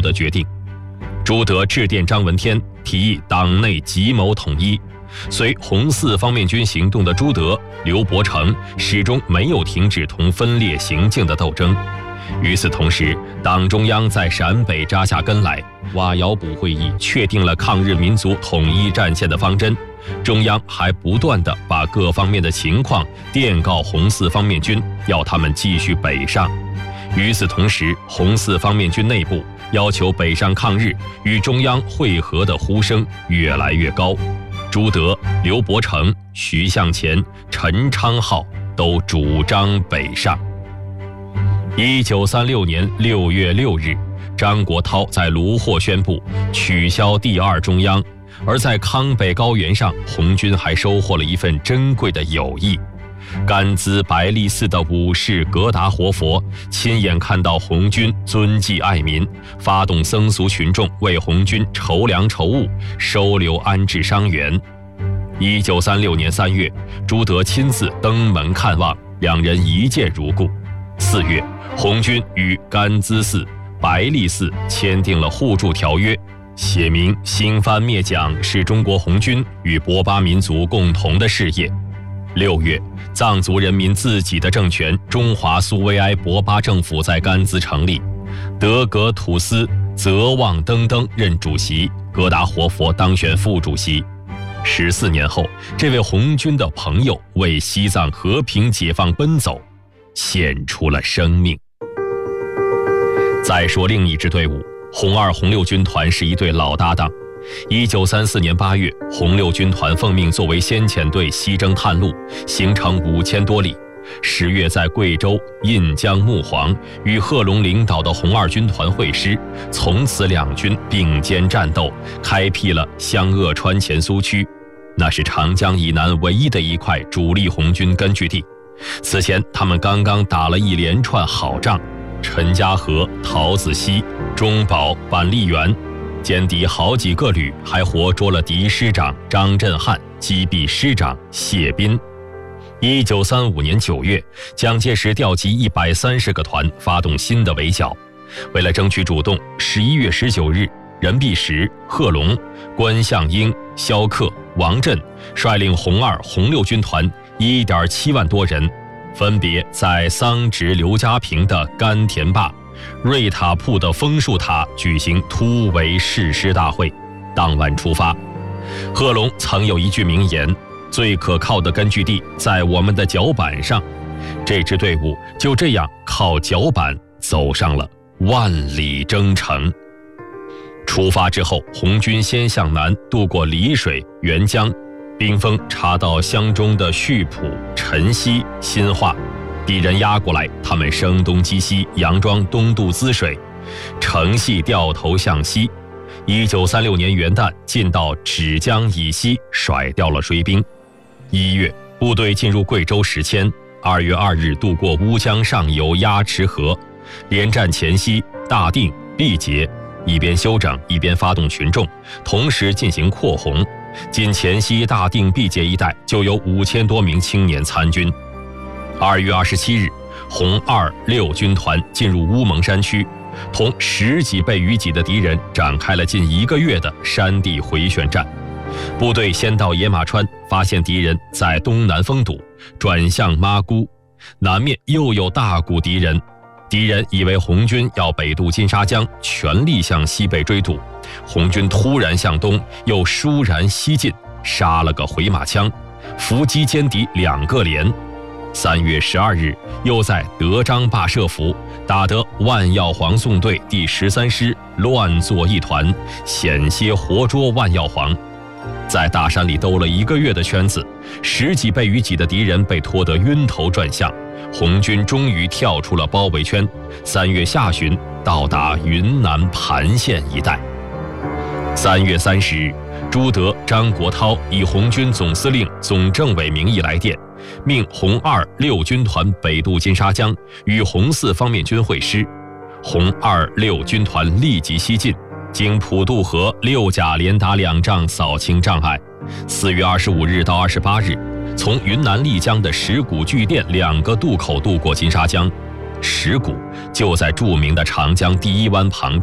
的决定。朱德致电张闻天，提议党内集谋统一。随红四方面军行动的朱德、刘伯承始终没有停止同分裂行径的斗争。与此同时，党中央在陕北扎下根来，瓦窑堡会议确定了抗日民族统一战线的方针。中央还不断地把各方面的情况电告红四方面军，要他们继续北上。与此同时，红四方面军内部要求北上抗日、与中央会合的呼声越来越高。朱德、刘伯承、徐向前、陈昌浩都主张北上。1936年6月6日，张国焘在卢霍宣布取消第二中央，而在康北高原上，红军还收获了一份珍贵的友谊。甘孜白力寺的武士格达活佛亲眼看到红军遵纪爱民，发动僧俗群众为红军筹粮筹物，收留安置伤员。1936年3月，朱德亲自登门看望，两人一见如故。4月，红军与甘孜寺、白力寺签订了互助条约，写明新番灭蒋是中国红军与博巴民族共同的事业。6月，藏族人民自己的政权中华苏维埃博巴政府在甘孜成立，德格土司泽旺登登任主席，格达活佛当选副主席。14年后，这位红军的朋友为西藏和平解放奔走，献出了生命。再说另一支队伍，红二、红六军团是一对老搭档。1934年8月，红六军团奉命作为先遣队西征探路，行程5000多里。10月在贵州、印江、木黄与贺龙领导的红二军团会师，从此两军并肩战斗，开辟了湘鄂川黔苏区，那是长江以南唯一的一块主力红军根据地。此前他们刚刚打了一连串好仗，陈家河、桃子溪、中堡、板栗园，歼敌好几个旅，还活捉了敌师长张振汉，击毙师长谢斌。1935年9月，蒋介石调集130个团，发动新的围剿。为了争取主动，11月19日，任弼时、贺龙、关向英、萧克、王震率领红二、红六军团1.7万多人，分别在桑植刘家坪的甘田坝、瑞塔铺的枫树塔举行突围誓师大会，当晚出发。贺龙曾有一句名言：最可靠的根据地在我们的脚板上。这支队伍就这样靠脚板走上了万里征程。出发之后，红军先向南渡过丽水、沅江，兵锋插到湘中的溆浦、辰溪、新化，敌人压过来，他们声东击西，佯装东渡滋水，乘隙掉头向西。1936年元旦，进到芷江以西，甩掉了追兵。1月，部队进入贵州石阡。2月2日，渡过乌江上游鸭池河，连战黔西、大定、毕节，一边休整，一边发动群众，同时进行扩红。仅黔西、大定、毕节一带就有5000多名青年参军。2月27日，红二、六军团进入乌蒙山区，同10几倍于己的敌人展开了近1个月的山地回旋战。部队先到野马川，发现敌人在东南封堵，转向妈姑，南面又有大股敌人。敌人以为红军要北渡金沙江，全力向西北追堵。红军突然向东，又倏然西进，杀了个回马枪，伏击歼敌2个连。3月12日，又在德章坝设伏，打得万耀煌纵队第13师乱作一团，险些活捉万耀煌。在大山里兜了1个月的圈子，10几倍于己的敌人被拖得晕头转向，红军终于跳出了包围圈。3月下旬到达云南盘县一带。3月30日，朱德、张国焘以红军总司令、总政委名义来电，命红二、六军团北渡金沙江，与红四方面军会师。红二、六军团立即西进，经普渡河6甲连打2仗，扫清障碍。4月25日到28日，从云南丽江的石鼓巨店2个渡口渡过金沙江。石鼓就在著名的长江第1湾旁边，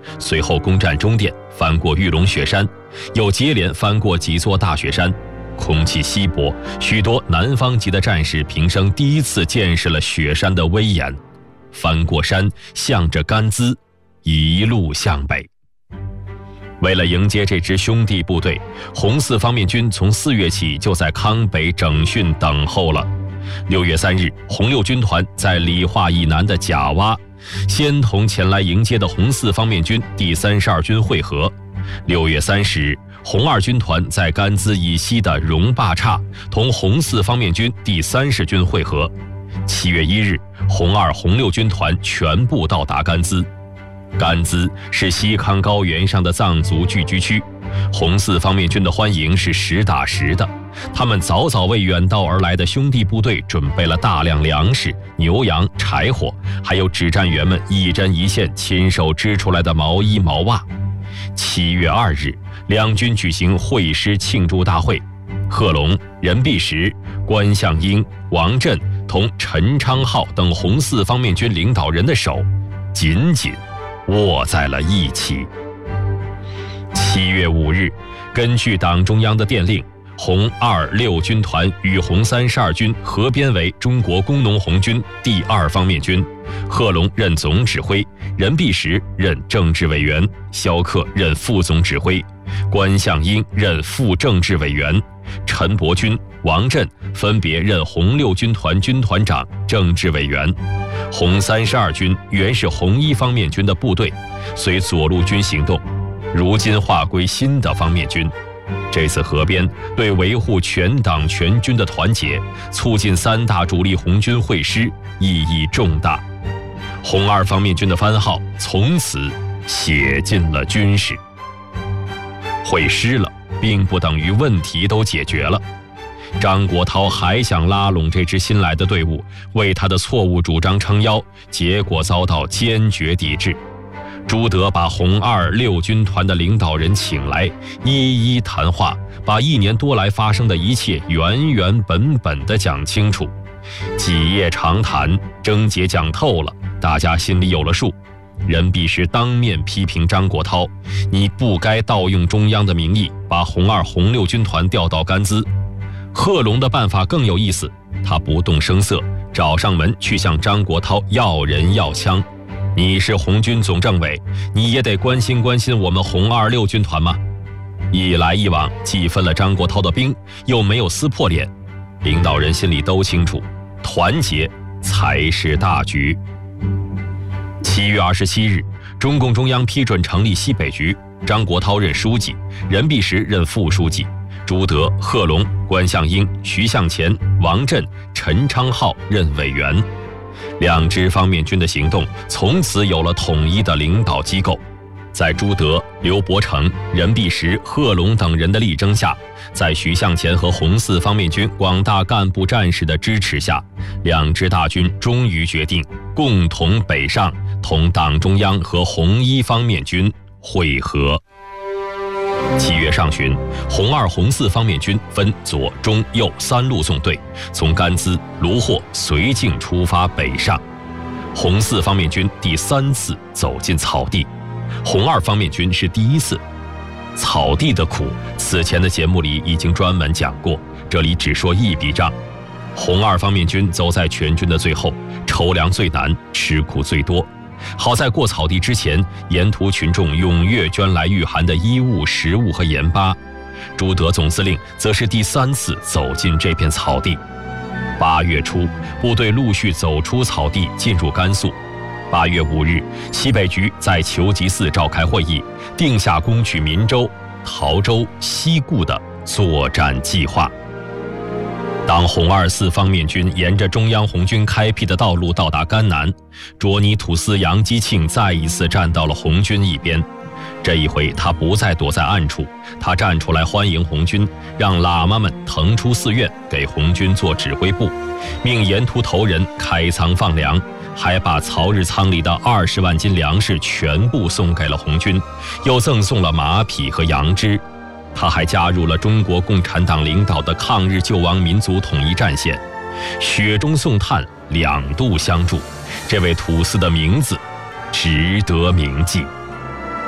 随后攻占中甸，翻过玉龙雪山，又接连翻过几座大雪山。空气稀薄，许多南方籍的战士平生第一次见识了雪山的威严。翻过山，向着甘孜，一路向北。为了迎接这支兄弟部队，红四方面军从4月起就在康北整训等候了。6月3日，红六军团在理化以南的贾洼，先同前来迎接的红四方面军第32军会合。6月30日，红二军团在甘孜以西的荣坝岔同红四方面军第30军会合。7月1日，红二、红六军团全部到达甘孜。甘孜是西康高原上的藏族聚居区，红四方面军的欢迎是实打实的。他们早早为远道而来的兄弟部队准备了大量粮食、牛羊、柴火，还有指战员们一针一线亲手织出来的毛衣毛袜。7月2日，两军举行会师庆祝大会，贺龙、任弼时、关向英、王震同陈昌浩等红四方面军领导人的手紧紧握在了一起。7月5日，根据党中央的电令，红二六军团与红32军合编为中国工农红军第2方面军，贺龙任总指挥，任弼时任政治委员，萧克任副总指挥，关向英任副政治委员，陈伯钧、王震分别任红六军团军团长、政治委员。红32军原是红一方面军的部队，随左路军行动，如今划归新的方面军。这次合编对维护全党全军的团结，促进3大主力红军会师意义重大。红二方面军的番号从此写进了军史。会师了，并不等于问题都解决了。张国焘还想拉拢这支新来的队伍，为他的错误主张撑腰，结果遭到坚决抵制。朱德把红二六军团的领导人请来，一一谈话，把1年多来发生的一切原原本本地讲清楚。几夜长谈，症结讲透了，大家心里有了数。任弼时当面批评张国焘：“你不该盗用中央的名义，把红二、红六军团调到甘孜。”贺龙的办法更有意思，他不动声色，找上门去向张国焘要人要枪。你是红军总政委，你也得关心关心我们红二六军团吗？一来一往，既分了张国焘的兵，又没有撕破脸。领导人心里都清楚，团结才是大局。7月27日，中共中央批准成立西北局，张国焘任书记，任弼时任副书记，朱德、贺龙、关向英、徐向前、王震、陈昌浩任委员。2支方面军的行动从此有了统一的领导机构。在朱德、刘伯承、任弼时、贺龙等人的力争下，在徐向前和红四方面军广大干部战士的支持下，2支大军终于决定共同北上，同党中央和红一方面军会合。7月上旬，红二、红四方面军分左、中、右3路纵队，从甘孜、卢霍、绥靖出发北上。红四方面军第3次走进草地，红二方面军是第1次。草地的苦，此前的节目里已经专门讲过，这里只说一笔账。红二方面军走在全军的最后，筹粮最难，吃苦最多。好在过草地之前，沿途群众踊跃捐来御寒的衣物、食物和盐巴。朱德总司令则是第3次走进这片草地。8月初，部队陆续走出草地，进入甘肃。8月5日，西北局在求吉寺召开会议，定下攻取岷州、陶州、西固的作战计划。当红二四方面军沿着中央红军开辟的道路到达甘南，卓尼土司杨基庆再一次站到了红军一边。这一回他不再躲在暗处，他站出来欢迎红军，让喇嘛们腾出寺院给红军做指挥部，命沿途头人开仓放粮，还把曹日仓里的20万斤粮食全部送给了红军，又赠送了马匹和羊脂。他还加入了中国共产党领导的抗日救亡民族统一战线，雪中送炭，2度相助。这位土司的名字值得铭记。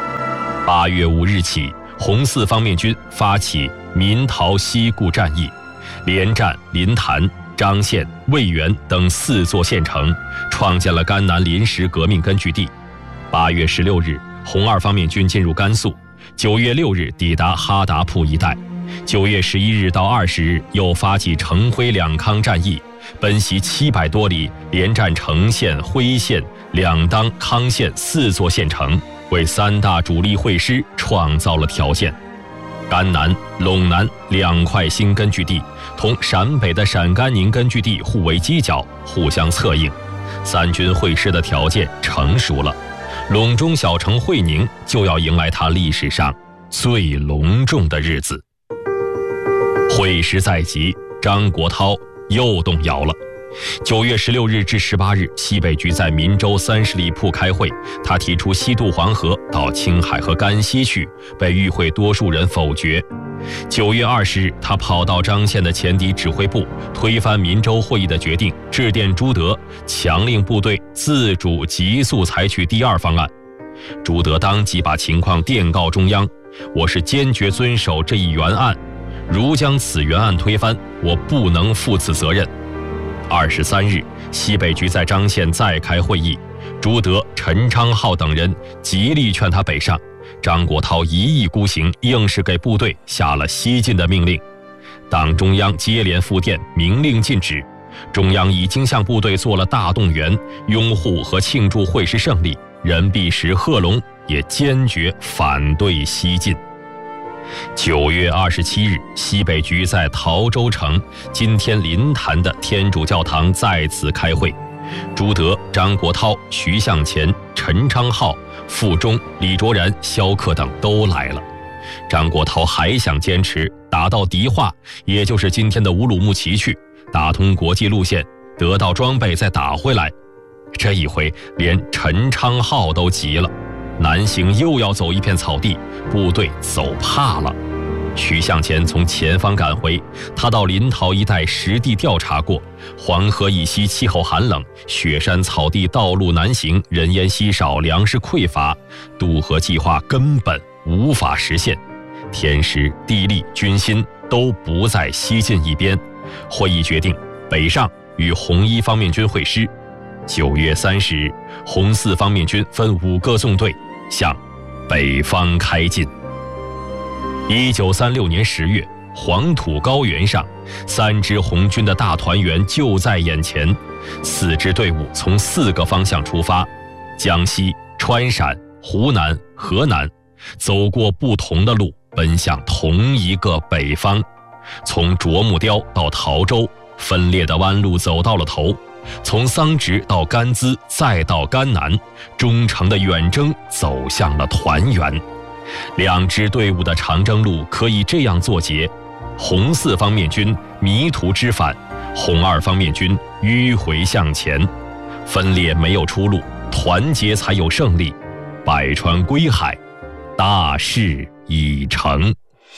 8月5日起，红四方面军发起民逃西固战役，连战临潭、张县、渭源等4座县城，创建了甘南临时革命根据地。8月16日，红二方面军进入甘肃，9月6日抵达哈达铺一带，9月11日到20日又发起成辉两康战役，奔袭700多里，连战成县、辉县、两当、康县4座县城，为3大主力会师创造了条件。甘南、陇南2块新根据地同陕北的陕甘宁根据地互为犄角，互相策应，三军会师的条件成熟了。陇中小城会宁就要迎来它历史上最隆重的日子。会师在即，张国焘又动摇了。9月16日至18日，西北局在岷州30里铺开会，他提出西渡黄河到青海和甘西去，被与会多数人否决。9月20日，他跑到张县的前敌指挥部，推翻岷州会议的决定，致电朱德，强令部队自主急速采取第2方案。朱德当即把情况电告中央：我是坚决遵守这一原案，如将此原案推翻，我不能负此责任。23日，西北局在张县再开会议，朱德、陈昌浩等人极力劝他北上，张国焘一意孤行，硬是给部队下了西进的命令。党中央接连复电，明令禁止。中央已经向部队做了大动员，拥护和庆祝会师胜利。任弼时、贺龙也坚决反对西进。9月27日，西北局在陶州城今天临潭的天主教堂再次开会，朱德、张国焘、徐向前、陈昌浩、傅忠、李卓然、萧克等都来了。张国焘还想坚持打到迪化，也就是今天的乌鲁木齐去，打通国际路线，得到装备再打回来。这一回连陈昌浩都急了，南行又要走一片草地，部队走怕了。徐向前从前方赶回，他到临洮一带实地调查过，黄河以西气候寒冷，雪山草地道路难行，人烟稀少，粮食匮乏，渡河计划根本无法实现。天时、地利、军心都不在西进一边。会议决定北上与红一方面军会师。9月30日，红四方面军分5个纵队向北方开进。1936年10月，黄土高原上，3支红军的大团圆就在眼前。4支队伍从4个方向出发，江西、川陕、湖南、河南，走过不同的路，奔向同一个北方。从啄木雕到陶州，分裂的弯路走到了头；从桑植到甘孜，再到甘南，忠诚的远征走向了团圆。2支队伍的长征路可以这样作结：红四方面军迷途知返，红二方面军迂回向前。分裂没有出路，团结才有胜利。百川归海，大事已成。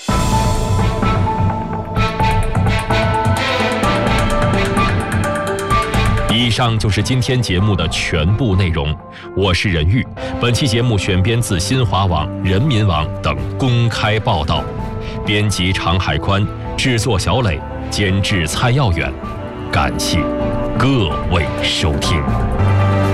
以上就是今天节目的全部内容，我是任玉。本期节目选编自新华网、人民网等公开报道，编辑常海宽，制作小磊，监制蔡耀远。感谢各位收听。